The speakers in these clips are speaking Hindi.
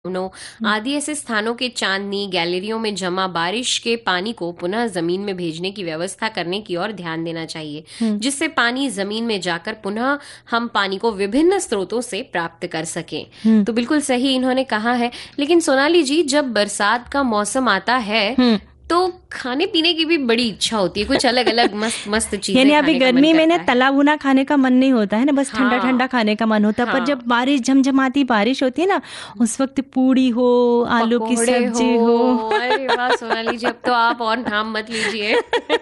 आदि ऐसे स्थानों के चांदनी गैलरियों में जमा बारिश के पानी को पुनः जमीन में भेजने की व्यवस्था करने की ओर ध्यान देना चाहिए, जिससे पानी जमीन में जाकर पुनः हम पानी को विभिन्न स्रोतों से प्राप्त कर सकें। तो बिल्कुल सही इन्होंने कहा है। लेकिन सोनाली जी, जब बरसात का मौसम आता है तो खाने पीने की भी बड़ी इच्छा होती है, कुछ अलग अलग मस्त मस्त चीजें। यानी अभी गर्मी में ना तला भुना खाने का मन नहीं होता है ना, बस ठंडा ठंडा खाने का मन होता है। पर जब बारिश झमझमाती बारिश होती है ना, उस वक्त पूड़ी हो, आलू की सब्जी हो। अरे वाह सोनाली जी, अब तो आप और नाम मत लीजिए।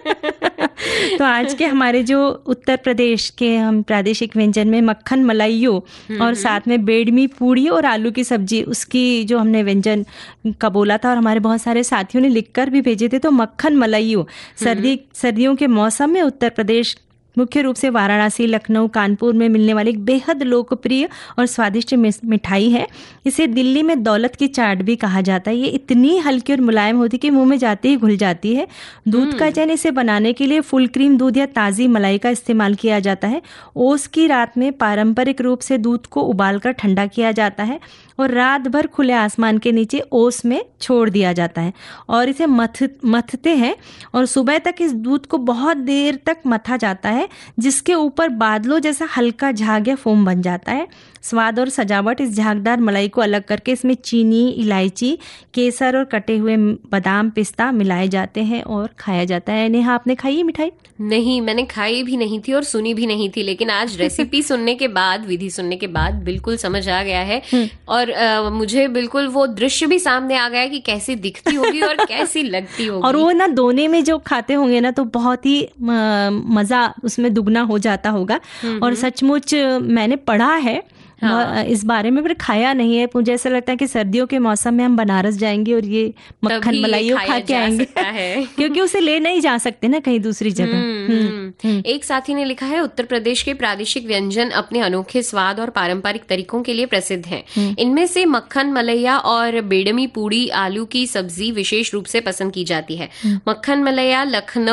तो आज के हमारे जो उत्तर प्रदेश के हम प्रादेशिक व्यंजन में मक्खन मलाइयो और साथ में बेडमी पूड़ी और आलू की सब्जी, उसकी जो हमने व्यंजन का बोला था और हमारे बहुत सारे साथियों ने लिखकर भी भेजे थे। तो मक्खन मलाइयो सर्दियों के मौसम में उत्तर प्रदेश, मुख्य रूप से वाराणसी, लखनऊ, कानपुर में मिलने वाली एक बेहद लोकप्रिय और स्वादिष्ट मिठाई है। इसे दिल्ली में दौलत की चाट भी कहा जाता है। ये इतनी हल्की और मुलायम होती है कि मुंह में जाते ही घुल जाती है। दूध का चयन इसे बनाने के लिए फुल क्रीम दूध या ताज़ी मलाई का इस्तेमाल किया जाता है। ओस की रात में पारंपरिक रूप से दूध को उबालकर ठंडा किया जाता है और रात भर खुले आसमान के नीचे ओस में छोड़ दिया जाता है और इसे मथते हैं और सुबह तक इस दूध को बहुत देर तक मथा जाता है, जिसके ऊपर बादलों जैसा हल्का झाग या फोम बन जाता है। स्वाद और सजावट, इस झागदार मलाई को अलग करके इसमें चीनी, इलायची, केसर और कटे हुए बादाम, पिस्ता मिलाए जाते हैं और खाया जाता है। नेहा, आपने खाई है मिठाई? नहीं, मैंने खाई भी नहीं थी और सुनी भी नहीं थी, लेकिन आज रेसिपी सुनने के बाद, विधि सुनने के बाद बिल्कुल समझ आ गया है और मुझे बिल्कुल वो दृश्य भी सामने आ गया है कि कैसी दिखती होगी और कैसी लगती होगी। और वो ना दोने में जो खाते होंगे ना, तो बहुत ही मजा उसमें दुगना हो जाता होगा। और सचमुच मैंने पढ़ा है इस बारे में, पर खाया नहीं है। मुझे ऐसा लगता है कि सर्दियों के मौसम में हम बनारस जाएंगे और ये मक्खन मलाइयो खा के आएंगे क्योंकि उसे ले नहीं जा सकते ना कहीं दूसरी जगह। एक साथी ने लिखा है, उत्तर प्रदेश के प्रादेशिक व्यंजन अपने अनोखे स्वाद और पारंपरिक तरीकों के लिए प्रसिद्ध हैं। इनमें से मक्खन मलैया और बेडमी पूड़ी, आलू की सब्जी विशेष रूप से पसंद की जाती है। मक्खन मलैया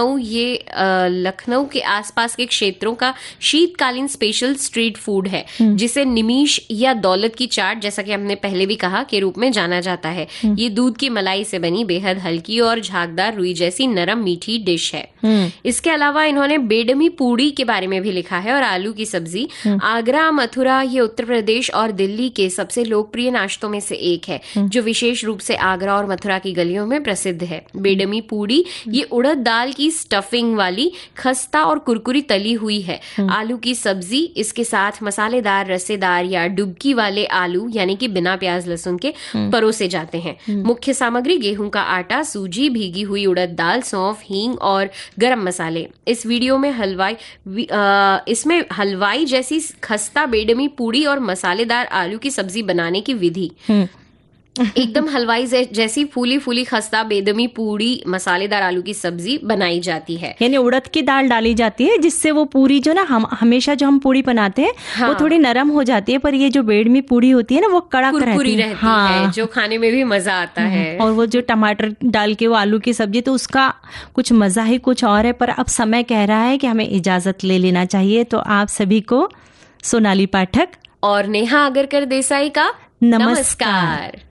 लखनऊ के आसपास के क्षेत्रों का शीतकालीन स्पेशल स्ट्रीट फूड है, जिसे निमी या दौलत की चाट, जैसा कि हमने पहले भी कहा, के रूप में जाना जाता है। ये दूध की मलाई से बनी बेहद हल्की और झागदार रुई जैसी नरम मीठी डिश है। इसके अलावा इन्होंने बेडमी पूड़ी के बारे में भी लिखा है और आलू की सब्जी। आगरा, मथुरा, ये उत्तर प्रदेश और दिल्ली के सबसे लोकप्रिय नाश्तों में से एक है, जो विशेष रूप से आगरा और मथुरा की गलियों में प्रसिद्ध है। बेडमी पूड़ी ये उड़द दाल की स्टफिंग वाली खस्ता और कुरकुरी तली हुई है। आलू की सब्जी इसके साथ मसालेदार, रसेदार या डुबकी वाले आलू, यानी कि बिना प्याज लहसुन के, परोसे जाते हैं। मुख्य सामग्री गेहूं का आटा, सूजी, भीगी हुई उड़द दाल, सौंफ, हींग और गरम मसाले। इस वीडियो में इसमें हलवाई जैसी खस्ता बेडमी पूड़ी और मसालेदार आलू की सब्जी बनाने की विधि, एकदम हलवाई जैसी फूली फूली खस्ता बेदमी पूड़ी, मसालेदार आलू की सब्जी बनाई जाती है। यानी उड़द की दाल डाली जाती है, जिससे वो पूरी जो ना हमेशा जो हम पूड़ी बनाते हैं वो थोड़ी नरम हो जाती है, पर ये जो बेडमी पूड़ी होती है ना, वो कड़क रहती है, जो खाने में भी मजा आता है। और वो जो टमाटर डाल के वो आलू की सब्जी, तो उसका कुछ मजा ही कुछ और है। पर अब समय कह रहा है कि हमें इजाजत ले लेना चाहिए। तो आप सभी को सोनाली पाठक और नेहा अगरकर देसाई का नमस्कार।